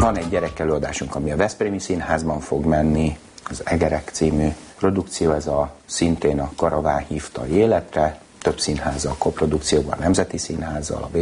Van egy gyerekelőadásunk, ami a Veszprémi Színházban fog menni, az Egerek című produkció, ez szintén a Karaván hívta életre, több színházzal, koprodukcióban, a Nemzeti Színházzal, a